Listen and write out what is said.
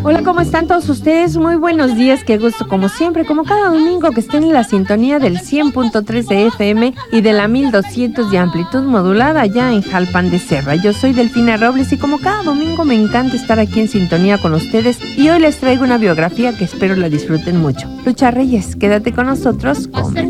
Hola, ¿cómo están todos ustedes? Muy buenos días, qué gusto, como siempre, como cada domingo que estén en la sintonía del 100.3 de FM y de la 1200 de amplitud modulada allá en Jalpan de Serra. Yo soy Delfina Robles y como cada domingo me encanta estar aquí en sintonía con ustedes y hoy les traigo una biografía que espero la disfruten mucho. Lucha Reyes, quédate con nosotros.